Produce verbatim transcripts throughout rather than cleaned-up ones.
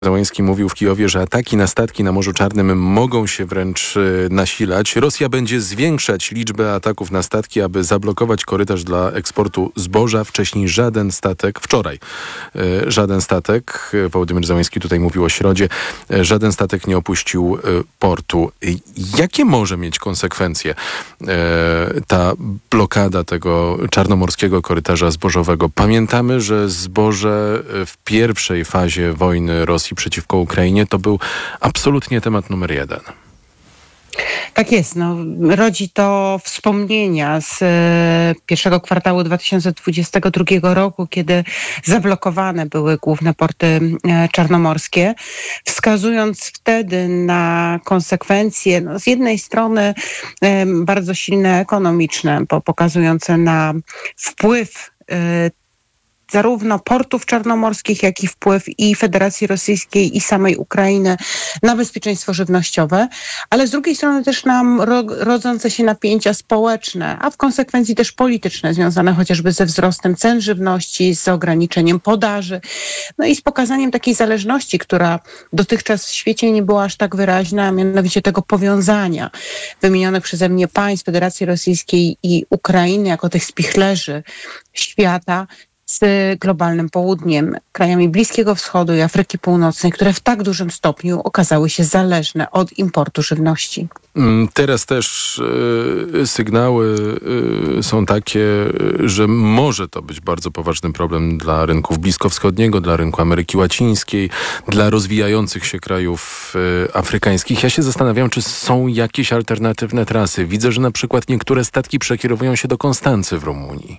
Zełenski mówił w Kijowie, że ataki na statki na Morzu Czarnym mogą się wręcz nasilać. Rosja będzie zwiększać liczbę ataków na statki, aby zablokować korytarz dla eksportu zboża. Wcześniej żaden statek, wczoraj żaden statek, Wołodymyr Zełenski tutaj mówił o środzie, żaden statek nie opuścił portu. Jakie może mieć konsekwencje ta blokada tego czarnomorskiego korytarza zbożowego? Pamiętamy, że zboże w pierwszej fazie wojny Rosji przeciwko Ukrainie to był absolutnie temat numer jeden. Tak jest. No, rodzi to wspomnienia z e, pierwszego kwartału dwa tysiące dwudziestego drugiego roku, kiedy zablokowane były główne porty e, czarnomorskie, wskazując wtedy na konsekwencje, no, z jednej strony e, bardzo silne ekonomiczne, bo pokazujące na wpływ e, zarówno portów czarnomorskich, jak i wpływ i Federacji Rosyjskiej, i samej Ukrainy na bezpieczeństwo żywnościowe, ale z drugiej strony też nam ro- rodzące się napięcia społeczne, a w konsekwencji też polityczne, związane chociażby ze wzrostem cen żywności, z ograniczeniem podaży, no i z pokazaniem takiej zależności, która dotychczas w świecie nie była aż tak wyraźna, a mianowicie tego powiązania wymienionych przeze mnie państw Federacji Rosyjskiej i Ukrainy jako tych spichlerzy świata z globalnym południem, krajami Bliskiego Wschodu i Afryki Północnej, które w tak dużym stopniu okazały się zależne od importu żywności. Teraz też y, sygnały y, są takie, że może to być bardzo poważny problem dla rynków bliskowschodniego, dla rynku Ameryki Łacińskiej, dla rozwijających się krajów y, afrykańskich. Ja się zastanawiam, czy są jakieś alternatywne trasy. Widzę, że na przykład niektóre statki przekierowują się do Konstancy w Rumunii.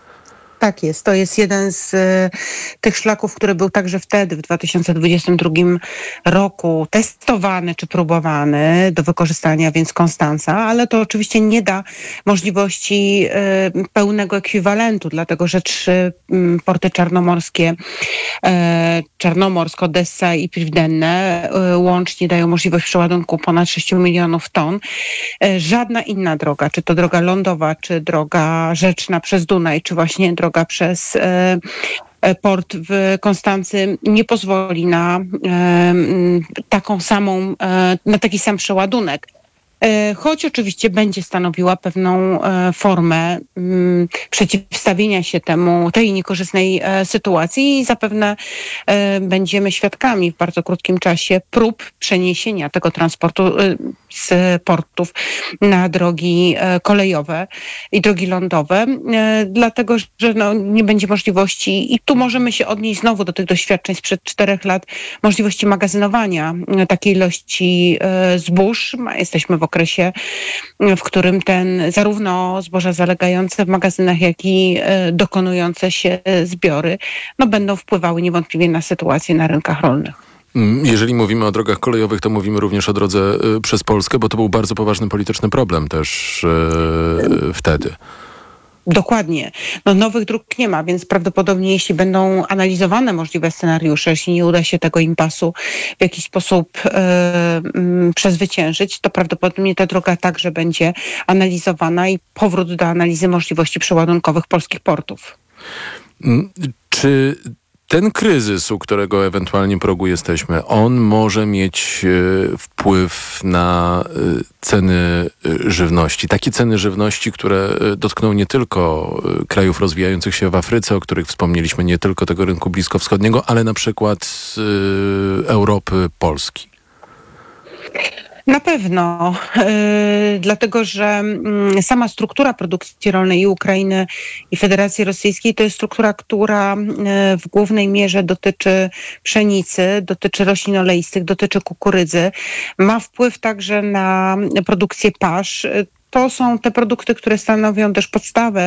Tak jest. To jest jeden z y, tych szlaków, który był także wtedy, w dwa tysiące dwudziestym drugim roku testowany czy próbowany do wykorzystania, więc Konstanca, ale to oczywiście nie da możliwości y, pełnego ekwiwalentu, dlatego że trzy y, porty czarnomorskie, y, Czarnomorsk, Odessa i Piwdenne y, łącznie dają możliwość przeładunku ponad sześciu milionów ton. Y, żadna inna droga, czy to droga lądowa, czy droga rzeczna przez Dunaj, czy właśnie droga przez e, port w Konstancy nie pozwoli na e, taką samą, e, na taki sam przeładunek. Choć oczywiście będzie stanowiła pewną formę m, przeciwstawienia się temu, tej niekorzystnej e, sytuacji i zapewne e, będziemy świadkami w bardzo krótkim czasie prób przeniesienia tego transportu e, z portów na drogi e, kolejowe i drogi lądowe, e, dlatego że no, nie będzie możliwości i tu możemy się odnieść znowu do tych doświadczeń sprzed czterech lat, możliwości magazynowania e, takiej ilości e, zbóż. Jesteśmy w okresie, w którym ten zarówno zboża zalegające w magazynach, jak i e, dokonujące się zbiory, no będą wpływały niewątpliwie na sytuację na rynkach rolnych. Jeżeli mówimy o drogach kolejowych, to mówimy również o drodze y, przez Polskę, bo to był bardzo poważny polityczny problem też y, wtedy. Dokładnie. No, nowych dróg nie ma, więc prawdopodobnie jeśli będą analizowane możliwe scenariusze, jeśli nie uda się tego impasu w jakiś sposób e, m, przezwyciężyć, to prawdopodobnie ta droga także będzie analizowana i powrót do analizy możliwości przeładunkowych polskich portów. Czy ten kryzys, u którego ewentualnie progu jesteśmy, on może mieć e, wpływ na e, ceny e, żywności. Takie ceny żywności, które e, dotkną nie tylko e, krajów rozwijających się w Afryce, o których wspomnieliśmy, nie tylko tego rynku bliskowschodniego, ale na przykład e, Europy, Polski. Na pewno, yy, dlatego że yy, sama struktura produkcji rolnej i Ukrainy i Federacji Rosyjskiej to jest struktura, która yy, w głównej mierze dotyczy pszenicy, dotyczy roślin oleistych, dotyczy kukurydzy. Ma wpływ także na produkcję pasz. To są te produkty, które stanowią też podstawę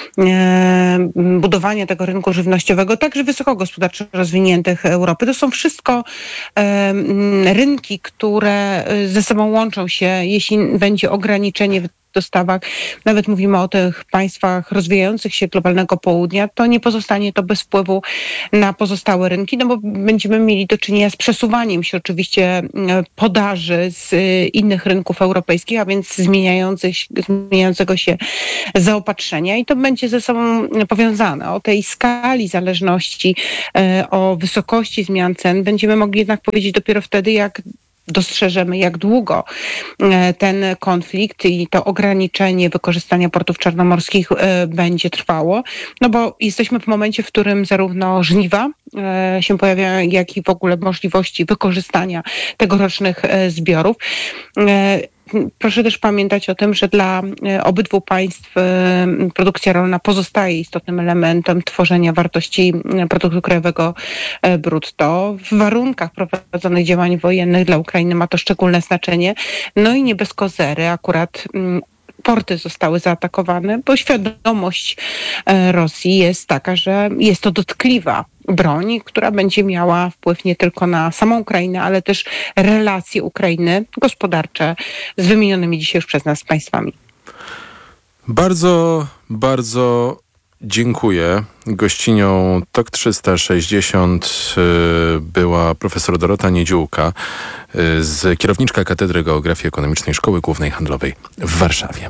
e, budowania tego rynku żywnościowego, także wysoko gospodarczo rozwiniętych Europy. To są wszystko e, rynki, które ze sobą łączą się, jeśli będzie ograniczenie dostawach, nawet mówimy o tych państwach rozwijających się globalnego południa, to nie pozostanie to bez wpływu na pozostałe rynki, no bo będziemy mieli do czynienia z przesuwaniem się oczywiście podaży z innych rynków europejskich, a więc zmieniających, zmieniającego się zaopatrzenia i to będzie ze sobą powiązane. O tej skali zależności, o wysokości zmian cen będziemy mogli jednak powiedzieć dopiero wtedy, jak dostrzeżemy, jak długo ten konflikt i to ograniczenie wykorzystania portów czarnomorskich będzie trwało, no bo jesteśmy w momencie, w którym zarówno żniwa się pojawiają, jak i w ogóle możliwości wykorzystania tegorocznych zbiorów. Proszę też pamiętać o tym, że dla obydwu państw produkcja rolna pozostaje istotnym elementem tworzenia wartości produktu krajowego brutto. W warunkach prowadzonych działań wojennych dla Ukrainy ma to szczególne znaczenie. No i nie bez kozery akurat porty zostały zaatakowane, bo świadomość Rosji jest taka, że jest to dotkliwa broń, która będzie miała wpływ nie tylko na samą Ukrainę, ale też relacje Ukrainy gospodarcze z wymienionymi dzisiaj już przez nas państwami. Bardzo, bardzo dziękuję. Gościnią T O K trzysta sześćdziesiąt była profesor Dorota Niedziółka, z kierowniczka Katedry Geografii Ekonomicznej Szkoły Głównej Handlowej w Warszawie.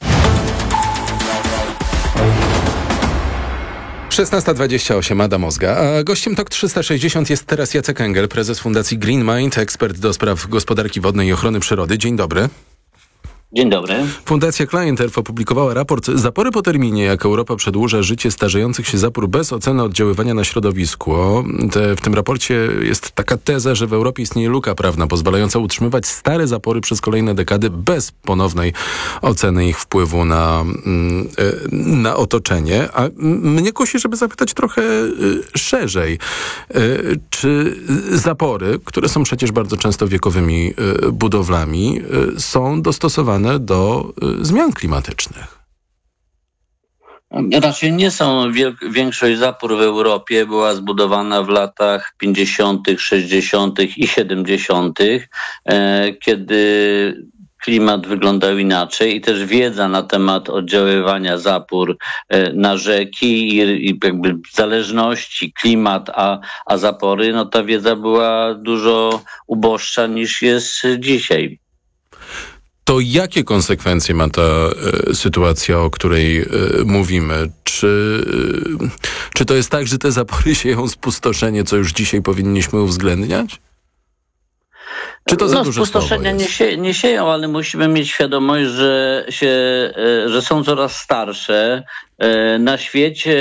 szesnasta dwadzieścia osiem, Ada Mozga. A gościem T O K trzysta sześćdziesiąt jest teraz Jacek Engel, prezes Fundacji Green Mind, ekspert do spraw gospodarki wodnej i ochrony przyrody. Dzień dobry. Dzień dobry. Fundacja Client Earth opublikowała raport Zapory po terminie, jak Europa przedłuża życie starzejących się zapór bez oceny oddziaływania na środowisko. Te, w tym raporcie jest taka teza, że w Europie istnieje luka prawna pozwalająca utrzymywać stare zapory przez kolejne dekady bez ponownej oceny ich wpływu na, na otoczenie. A mnie kusi, żeby zapytać trochę szerzej. Czy zapory, które są przecież bardzo często wiekowymi budowlami, są dostosowane do y, zmian klimatycznych? Raczej nie są. Większość zapór w Europie była zbudowana w latach pięćdziesiątych, sześćdziesiątych i siedemdziesiątych, e, kiedy klimat wyglądał inaczej i też wiedza na temat oddziaływania zapór e, na rzeki i, i jakby zależności klimat a, a zapory, no ta wiedza była dużo uboższa niż jest dzisiaj. To jakie konsekwencje ma ta y, sytuacja, o której y, mówimy? Czy, y, czy to jest tak, że te zapory sieją spustoszenie, co już dzisiaj powinniśmy uwzględniać? Czy to za no, duże spustoszenia nie, sie, nie sieją, ale musimy mieć świadomość, że, się, że są coraz starsze. Na świecie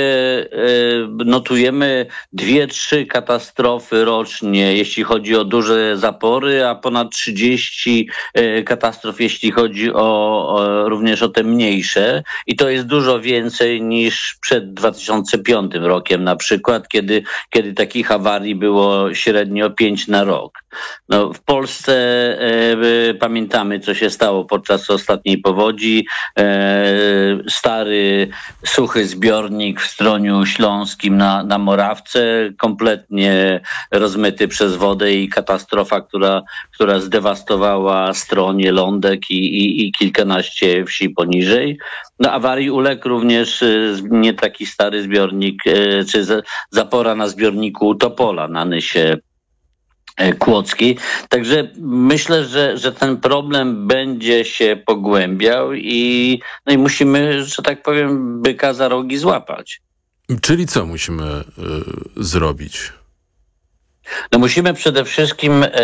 notujemy dwie, trzy katastrofy rocznie, jeśli chodzi o duże zapory, a ponad trzydzieści katastrof, jeśli chodzi o, o również o te mniejsze. I to jest dużo więcej niż przed dwa tysiące piątym rokiem na przykład, kiedy, kiedy takich awarii było średnio pięć na rok. No, w Polsce e, pamiętamy, co się stało podczas ostatniej powodzi. E, stary, suchy zbiornik w Stroniu Śląskim na, na Morawce, kompletnie rozmyty przez wodę i katastrofa, która, która zdewastowała Stronię, Lądek i, i, i kilkanaście wsi poniżej. No, awarii uległ również nie taki stary zbiornik, czy zapora na zbiorniku Topola na Nysie Kłodzkiej. Także myślę, że, że ten problem będzie się pogłębiał i, no i musimy, że tak powiem, byka za rogi złapać. Czyli co musimy y, zrobić? No musimy przede wszystkim y,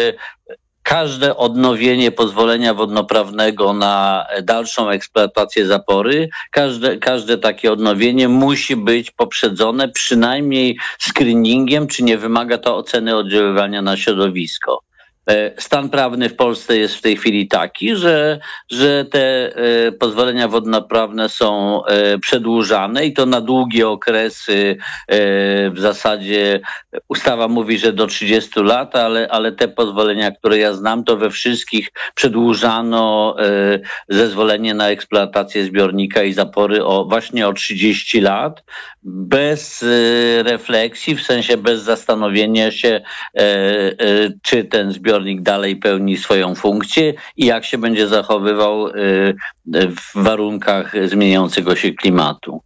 każde odnowienie pozwolenia wodnoprawnego na dalszą eksploatację zapory, każde, każde takie odnowienie musi być poprzedzone przynajmniej screeningiem, czy nie wymaga to oceny oddziaływania na środowisko. Stan prawny w Polsce jest w tej chwili taki, że, że te e, pozwolenia wodnoprawne są e, przedłużane i to na długie okresy. E, w zasadzie ustawa mówi, że do trzydziestu lat, ale, ale te pozwolenia, które ja znam, to we wszystkich przedłużano e, zezwolenie na eksploatację zbiornika i zapory o właśnie o trzydzieści lat, bez e, refleksji, w sensie bez zastanowienia się, e, e, czy ten zbiornik zbiornik dalej pełni swoją funkcję i jak się będzie zachowywał w warunkach zmieniającego się klimatu.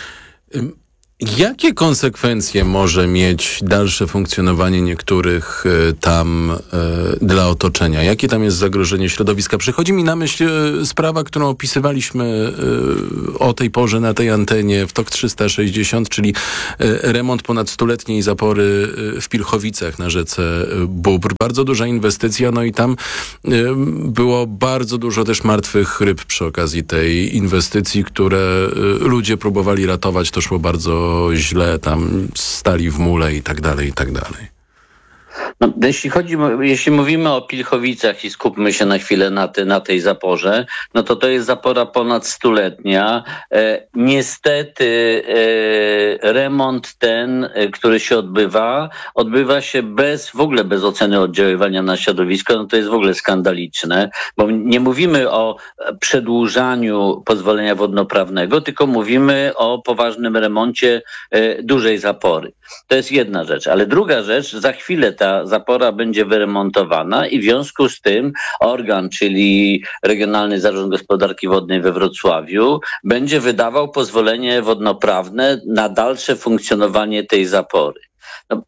Jakie konsekwencje może mieć dalsze funkcjonowanie niektórych y, tam y, dla otoczenia? Jakie tam jest zagrożenie środowiska? Przychodzi mi na myśl y, sprawa, którą opisywaliśmy y, o tej porze na tej antenie w Tok trzysta sześćdziesiąt, czyli y, remont ponad stuletniej zapory y, w Pilchowicach na rzece y, Bóbr. Bardzo duża inwestycja, no i tam y, było bardzo dużo też martwych ryb przy okazji tej inwestycji, które y, ludzie próbowali ratować. To szło bardzo źle, tam stali w mule i tak dalej, i tak dalej. No, jeśli chodzi, jeśli mówimy o Pilchowicach i skupmy się na chwilę na, te, na tej zaporze, no to to jest zapora ponad stuletnia. E, niestety e, remont ten, e, który się odbywa, odbywa się bez, w ogóle bez oceny oddziaływania na środowisko. No to jest w ogóle skandaliczne, bo nie mówimy o przedłużaniu pozwolenia wodnoprawnego, tylko mówimy o poważnym remoncie e, dużej zapory. To jest jedna rzecz, ale druga rzecz, za chwilę ta zapora będzie wyremontowana i w związku z tym organ, czyli Regionalny Zarząd Gospodarki Wodnej we Wrocławiu, będzie wydawał pozwolenie wodnoprawne na dalsze funkcjonowanie tej zapory. No,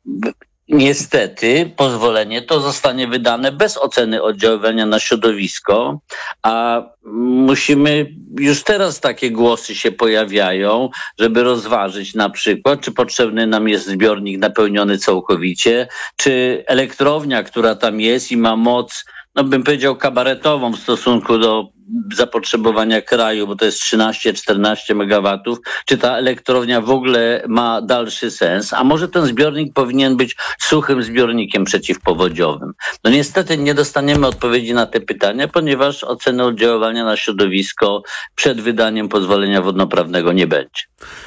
niestety pozwolenie to zostanie wydane bez oceny oddziaływania na środowisko, a musimy, już teraz takie głosy się pojawiają, żeby rozważyć na przykład, czy potrzebny nam jest zbiornik napełniony całkowicie, czy elektrownia, która tam jest i ma moc, no bym powiedział kabaretową w stosunku do zapotrzebowania kraju, bo to jest trzynaście czternaście megawatów, czy ta elektrownia w ogóle ma dalszy sens, a może ten zbiornik powinien być suchym zbiornikiem przeciwpowodziowym. No niestety nie dostaniemy odpowiedzi na te pytania, ponieważ oceny oddziaływania na środowisko przed wydaniem pozwolenia wodnoprawnego nie będzie.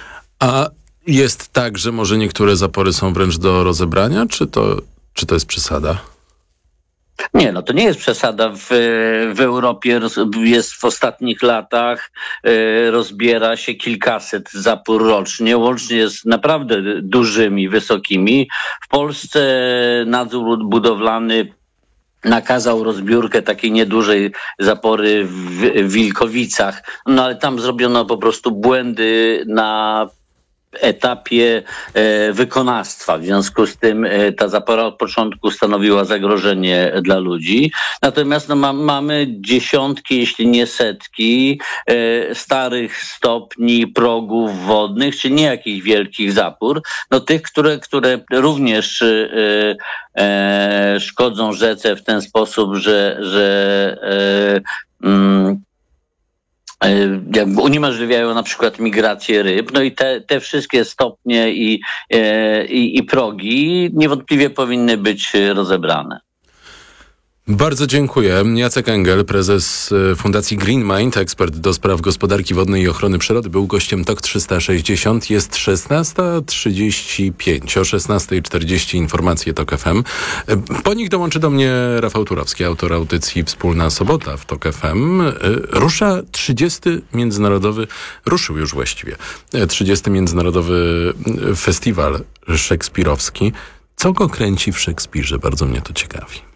A jest tak, że może niektóre zapory są wręcz do rozebrania, czy to, czy to jest przesada? Nie, no to nie jest przesada. W, w Europie roz, jest w ostatnich latach e, rozbiera się kilkaset zapór rocznie, łącznie z naprawdę dużymi, wysokimi. W Polsce nadzór budowlany nakazał rozbiórkę takiej niedużej zapory w Wilkowicach, no ale tam zrobiono po prostu błędy na etapie e, wykonawstwa. W związku z tym e, ta zapora od początku stanowiła zagrożenie dla ludzi. Natomiast no, ma, mamy dziesiątki, jeśli nie setki e, starych stopni, progów wodnych, czy nie jakichś wielkich zapór, no tych, które, które również e, e, szkodzą rzece w ten sposób, że, że e, mm, jakby uniemożliwiają na przykład migrację ryb. No i te, te wszystkie stopnie i, i, i progi niewątpliwie powinny być rozebrane. Bardzo dziękuję. Jacek Engel, prezes Fundacji Green Mind, ekspert do spraw gospodarki wodnej i ochrony przyrody, był gościem Tok trzysta sześćdziesiąt. Jest szesnasta trzydzieści pięć. O szesnasta czterdzieści informacje Tok F M. Po nich dołączy do mnie Rafał Turowski, autor audycji Wspólna Sobota w Tok F M. Rusza trzydziesty międzynarodowy, ruszył już właściwie, trzydziesty międzynarodowy festiwal szekspirowski. Co go kręci w Szekspirze? Bardzo mnie to ciekawi.